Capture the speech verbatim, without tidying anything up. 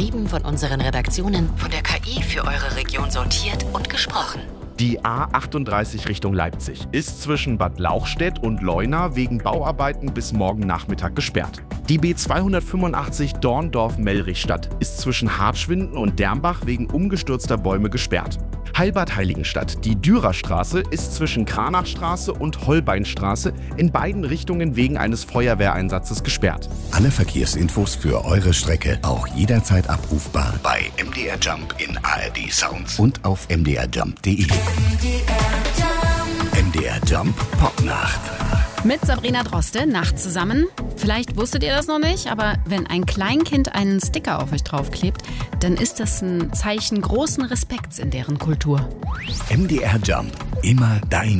Geschrieben von unseren Redaktionen, von der K I für eure Region sortiert und gesprochen. Die A achtunddreißig Richtung Leipzig ist zwischen Bad Lauchstädt und Leuna wegen Bauarbeiten bis morgen Nachmittag gesperrt. Die B zweihundertfünfundachtzig Dorndorf-Mellrichstadt ist zwischen Hartschwinden und Dermbach wegen umgestürzter Bäume gesperrt. Heilbad-Heiligenstadt, die Dürerstraße, ist zwischen Kranachstraße und Holbeinstraße in beiden Richtungen wegen eines Feuerwehreinsatzes gesperrt. Alle Verkehrsinfos für eure Strecke auch jederzeit abrufbar bei M D R Jump in A R D Sounds und auf m d r jump punkt d e. M D R Jump Popnacht. Mit Sabrina Droste, Nacht zusammen. Vielleicht wusstet ihr das noch nicht, aber wenn ein Kleinkind einen Sticker auf euch draufklebt, dann ist das ein Zeichen großen Respekts in deren Kultur. M D R Jump, immer deine